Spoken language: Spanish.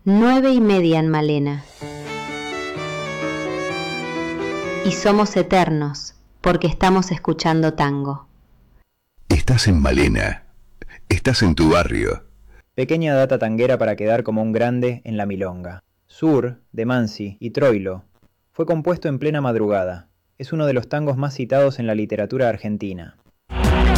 9:30 en Malena. Y somos eternos, porque estamos escuchando tango. Estás en Malena. Estás en tu barrio. Pequeña data tanguera para quedar como un grande en la milonga. Sur, de Mansi y Troilo. Fue compuesto en plena madrugada. Es uno de los tangos más citados en la literatura argentina.